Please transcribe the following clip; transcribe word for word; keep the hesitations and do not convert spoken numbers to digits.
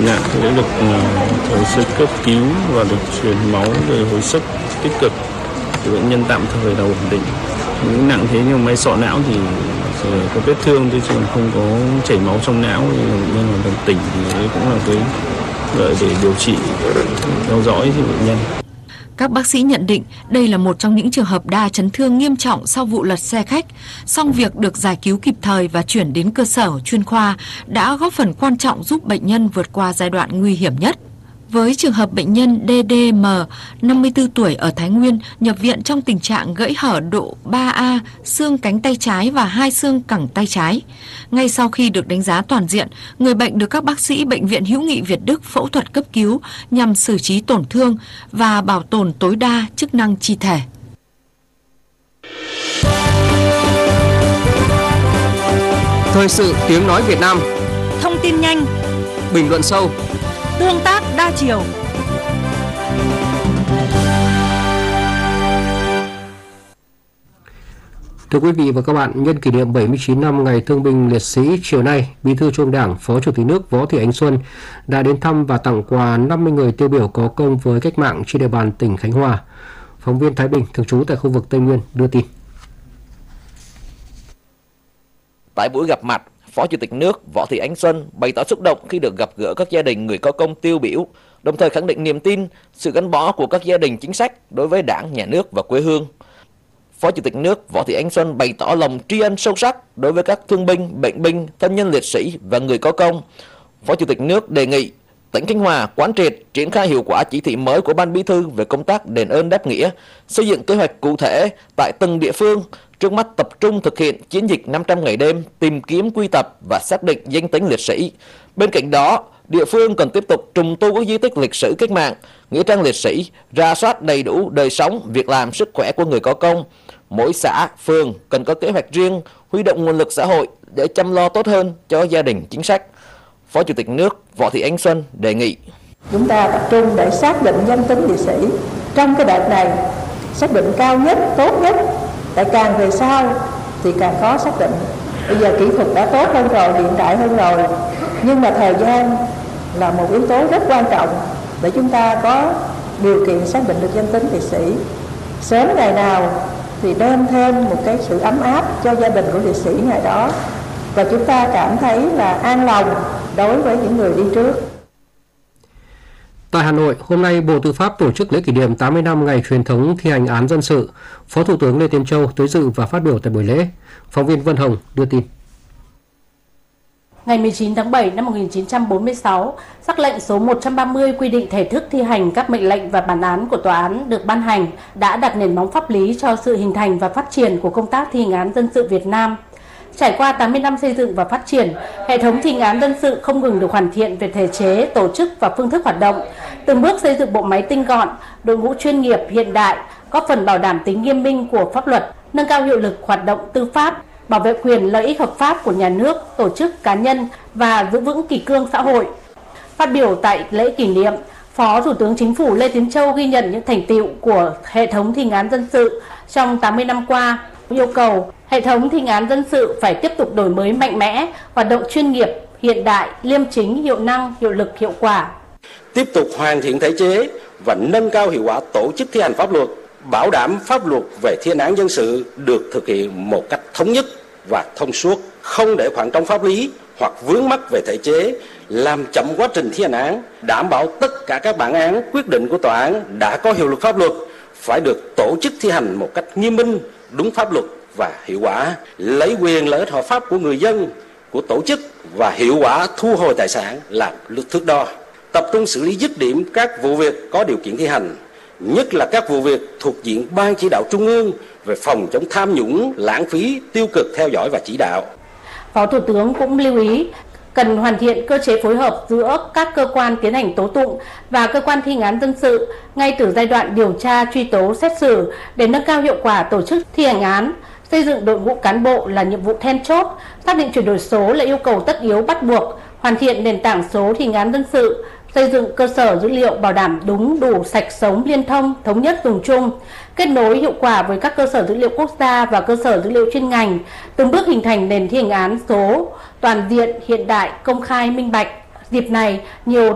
nạn thì đã được hồi sức cấp cứu và được truyền máu rồi hồi sức tích cực, thì bệnh nhân tạm thời là ổn định. Những nặng thế nhưng may sọ não thì có vết thương chứ không có chảy máu trong não, thì bệnh nhân hoàn toàn tỉnh, thì đấy cũng là cái lợi để điều trị, theo dõi thì bệnh nhân. Các bác sĩ nhận định đây là một trong những trường hợp đa chấn thương nghiêm trọng sau vụ lật xe khách, song việc được giải cứu kịp thời và chuyển đến cơ sở chuyên khoa đã góp phần quan trọng giúp bệnh nhân vượt qua giai đoạn nguy hiểm nhất. Với trường hợp bệnh nhân đê đê em, năm mươi tư tuổi ở Thái Nguyên, nhập viện trong tình trạng gãy hở độ ba A, xương cánh tay trái và hai xương cẳng tay trái. Ngay sau khi được đánh giá toàn diện, người bệnh được các bác sĩ Bệnh viện Hữu nghị Việt Đức phẫu thuật cấp cứu nhằm xử trí tổn thương và bảo tồn tối đa chức năng chi thể. Thời sự tiếng nói Việt Nam. Thông tin nhanh, bình luận sâu, tương tác đa chiều. Thưa quý vị và các bạn, nhân kỷ niệm bảy mươi chín năm Ngày Thương binh Liệt sĩ, chiều nay, Bí thư Trung ương Đảng, Phó Chủ tịch nước Võ Thị Ánh Xuân đã đến thăm và tặng quà năm mươi người tiêu biểu có công với cách mạng trên địa bàn tỉnh Khánh Hòa. Phóng viên Thái Bình, thường trú tại khu vực Tây Nguyên, đưa tin. Tại buổi gặp mặt, Phó Chủ tịch nước Võ Thị Ánh Xuân bày tỏ xúc động khi được gặp gỡ các gia đình người có công tiêu biểu, đồng thời khẳng định niềm tin, sự gắn bó của các gia đình chính sách đối với Đảng, Nhà nước và quê hương. Phó Chủ tịch nước Võ Thị Ánh Xuân bày tỏ lòng tri ân sâu sắc đối với các thương binh, bệnh binh, thân nhân liệt sĩ và người có công. Phó Chủ tịch nước đề nghị tỉnh Khánh Hòa quán triệt triển khai hiệu quả chỉ thị mới của Ban Bí thư về công tác đền ơn đáp nghĩa, xây dựng kế hoạch cụ thể tại từng địa phương. Trước mắt tập trung thực hiện chiến dịch năm trăm ngày đêm, tìm kiếm, quy tập và xác định danh tính liệt sĩ. Bên cạnh đó, địa phương cần tiếp tục trùng tu các di tích lịch sử cách mạng, nghĩa trang liệt sĩ, rà soát đầy đủ đời sống, việc làm, sức khỏe của người có công. Mỗi xã, phường cần có kế hoạch riêng, huy động nguồn lực xã hội để chăm lo tốt hơn cho gia đình chính sách. Phó Chủ tịch nước Võ Thị Ánh Xuân đề nghị chúng ta tập trung để xác định danh tính liệt sĩ. Trong cái đợt này, xác định cao nhất, tốt nhất, tại càng về sau thì càng khó xác định. Bây giờ kỹ thuật đã tốt hơn rồi, hiện đại hơn rồi, nhưng mà thời gian là một yếu tố rất quan trọng để chúng ta có điều kiện xác định được danh tính liệt sĩ. Sớm ngày nào thì đem thêm một cái sự ấm áp cho gia đình của liệt sĩ ngày đó, và chúng ta cảm thấy là an lòng đối với những người đi trước. Tại Hà Nội, hôm nay Bộ Tư pháp tổ chức lễ kỷ niệm tám mươi năm ngày truyền thống thi hành án dân sự. Phó Thủ tướng Lê Tiến Châu tới dự và phát biểu tại buổi lễ. Phóng viên Vân Hồng đưa tin. Ngày mười chín tháng bảy năm một nghìn chín trăm bốn mươi sáu, sắc lệnh số một trăm ba mươi quy định thể thức thi hành các mệnh lệnh và bản án của tòa án được ban hành đã đặt nền móng pháp lý cho sự hình thành và phát triển của công tác thi hành án dân sự Việt Nam. Trải qua tám mươi năm xây dựng và phát triển, hệ thống thi hành án dân sự không ngừng được hoàn thiện về thể chế, tổ chức và phương thức hoạt động, từng bước xây dựng bộ máy tinh gọn, đội ngũ chuyên nghiệp hiện đại, góp phần bảo đảm tính nghiêm minh của pháp luật, nâng cao hiệu lực hoạt động tư pháp, bảo vệ quyền lợi ích hợp pháp của nhà nước, tổ chức, cá nhân và giữ vững kỷ cương xã hội. Phát biểu tại lễ kỷ niệm, Phó Thủ tướng Chính phủ Lê Tiến Châu ghi nhận những thành tựu của hệ thống thi hành án dân sự trong tám mươi năm qua, yêu cầu hệ thống thi hành án dân sự phải tiếp tục đổi mới mạnh mẽ, hoạt động chuyên nghiệp, hiện đại, liêm chính, hiệu năng, hiệu lực, hiệu quả. Tiếp tục hoàn thiện thể chế và nâng cao hiệu quả tổ chức thi hành pháp luật, bảo đảm pháp luật về thi hành án dân sự được thực hiện một cách thống nhất và thông suốt, không để khoảng trống pháp lý hoặc vướng mắc về thể chế, làm chậm quá trình thi hành án, đảm bảo tất cả các bản án, quyết định của tòa án đã có hiệu lực pháp luật phải được tổ chức thi hành một cách nghiêm minh, đúng pháp luật và hiệu quả, lấy quyền lợi ích hợp pháp của người dân, của tổ chức và hiệu quả thu hồi tài sản làm thước đo. Tập trung xử lý dứt điểm các vụ việc có điều kiện thi hành, nhất là các vụ việc thuộc diện Ban Chỉ đạo Trung ương về phòng chống tham nhũng, lãng phí, tiêu cực theo dõi và chỉ đạo. Phó Thủ tướng cũng lưu ý cần hoàn thiện cơ chế phối hợp giữa các cơ quan tiến hành tố tụng và cơ quan thi hành án dân sự ngay từ giai đoạn điều tra, truy tố, xét xử để nâng cao hiệu quả tổ chức thi hành án. Xây dựng đội ngũ cán bộ là nhiệm vụ then chốt, xác định chuyển đổi số là yêu cầu tất yếu bắt buộc, hoàn thiện nền tảng số thi hành án dân sự, xây dựng cơ sở dữ liệu bảo đảm đúng, đủ, sạch, sống, liên thông, thống nhất, dùng chung, kết nối hiệu quả với các cơ sở dữ liệu quốc gia và cơ sở dữ liệu chuyên ngành, từng bước hình thành nền thi hành án số toàn diện, hiện đại, công khai, minh bạch. Dịp này, nhiều